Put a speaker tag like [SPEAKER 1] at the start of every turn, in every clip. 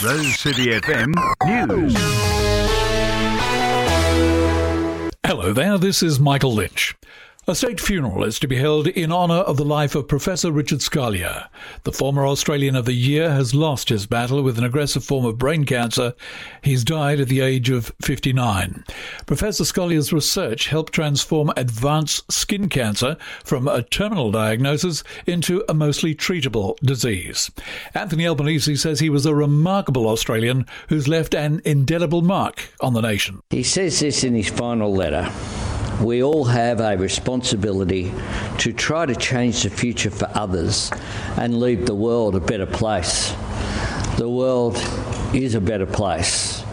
[SPEAKER 1] Rose City FM News.
[SPEAKER 2] Hello there, this is Michael Lynch. A state funeral is to be held in honour of the life of Professor Richard Scalia. The former Australian of the Year has lost his battle with an aggressive form of brain cancer. He's died at the age of 59. Professor Scalia's research helped transform advanced skin cancer from a terminal diagnosis into a mostly treatable disease. Anthony Albanese says he was a remarkable Australian who's left an indelible mark on the nation.
[SPEAKER 3] He says this in his final letter. We all have a responsibility to try to change the future for others and leave the world a better place. The world is a better place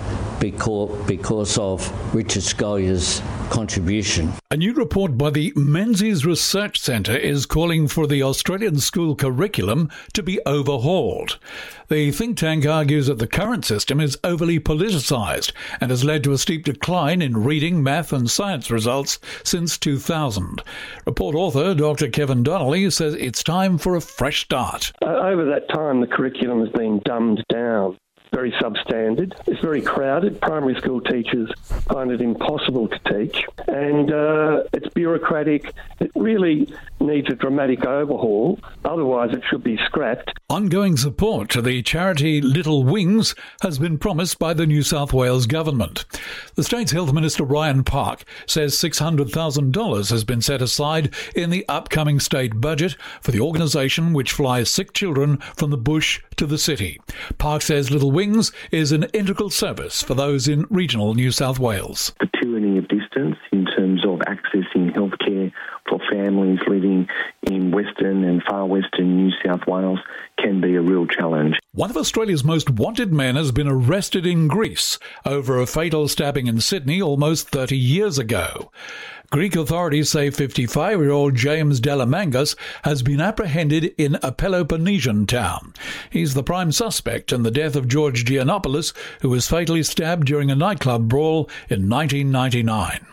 [SPEAKER 3] because of Richard Scalia's contribution.
[SPEAKER 2] A new report by the Menzies Research Centre is calling for the Australian school curriculum to be overhauled. The think tank argues that the current system is overly politicised and has led to a steep decline in reading, math and science results since 2000. Report author Dr. Kevin Donnelly says it's time for a fresh start.
[SPEAKER 4] Over that time, the curriculum has been dumbed down. Very substandard. It's very crowded. Primary school teachers find it impossible to teach. And it's bureaucratic. It really needs a dramatic overhaul. Otherwise, it should be scrapped.
[SPEAKER 2] Ongoing support to the charity Little Wings has been promised by the New South Wales government. The state's Health Minister Ryan Park says $600,000 has been set aside in the upcoming state budget for the organisation which flies sick children from the bush to the city. Park says Little Wings is an integral service for those in regional New South Wales.
[SPEAKER 5] The tyranny of distance in terms of accessing healthcare for families living in Western and far Western New South Wales can be a real challenge.
[SPEAKER 2] One of Australia's most wanted men has been arrested in Greece over a fatal stabbing in Sydney almost 30 years ago. Greek authorities say 55-year-old James Delamangas has been apprehended in a Peloponnesian town. He's the prime suspect in the death of George Giannopoulos, who was fatally stabbed during a nightclub brawl in 1999.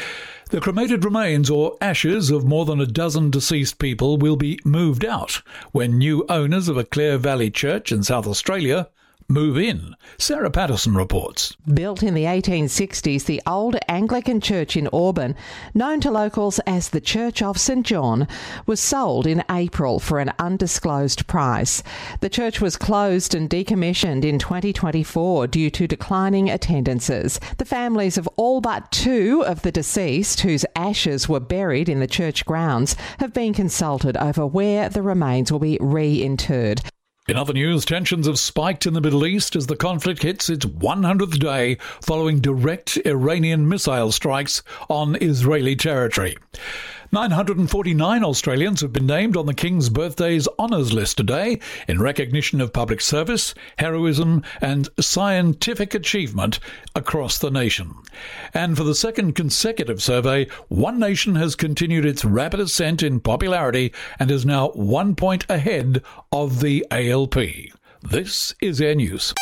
[SPEAKER 2] The cremated remains or ashes of more than a dozen deceased people will be moved out when new owners of a Clare Valley church in South Australia move in. Sarah Patterson reports.
[SPEAKER 6] Built in the 1860s, the old Anglican church in Auburn, known to locals as the Church of St John, was sold in April for an undisclosed price. The church was closed and decommissioned in 2024 due to declining attendances. The families of all but two of the deceased, whose ashes were buried in the church grounds, have been consulted over where the remains will be reinterred.
[SPEAKER 2] In other news, tensions have spiked in the Middle East as the conflict hits its 100th day following direct Iranian missile strikes on Israeli territory. 949 Australians have been named on the King's Birthday's Honours List today in recognition of public service, heroism and scientific achievement across the nation. And for the second consecutive survey, One Nation has continued its rapid ascent in popularity and is now 1 point ahead of the ALP. This is Air News.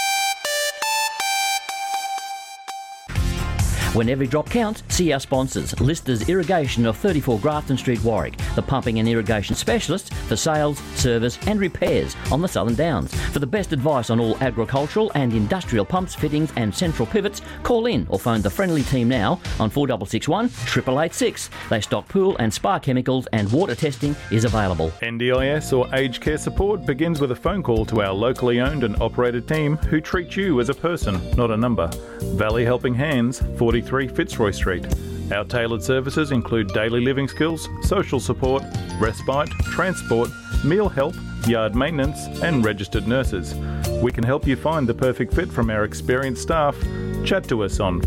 [SPEAKER 7] When every drop counts, see our sponsors. Listers Irrigation of 34 Grafton Street, Warwick, the pumping and irrigation specialist for sales, service and repairs on the Southern Downs. For the best advice on all agricultural and industrial pumps, fittings and central pivots, call in or phone the friendly team now on 4661 8886. They stock pool and spa chemicals and water testing is available.
[SPEAKER 8] NDIS or aged care support begins with a phone call to our locally owned and operated team who treat you as a person, not a number. Valley Helping Hands, 43 Fitzroy Street. Our tailored services include daily living skills, social support, respite, transport, meal help, yard maintenance and registered nurses. We can help you find the perfect fit from our experienced staff. Chat to us on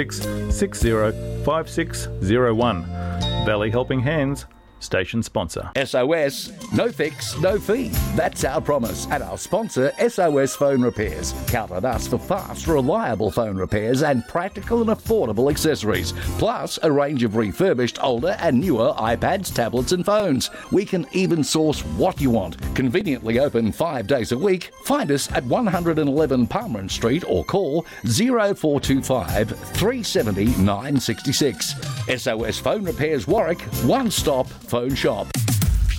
[SPEAKER 8] 46605601. Valley Helping Hands, station sponsor.
[SPEAKER 9] SOS, no fix, no fee. That's our promise. And our sponsor, SOS Phone Repairs. Count on us for fast, reliable phone repairs and practical and affordable accessories. Plus, a range of refurbished, older and newer iPads, tablets and phones. We can even source what you want. Conveniently open 5 days a week. Find us at 111 Palmerin Street or call 0425 370 966. SOS Phone Repairs Warwick, one-stop phone shop.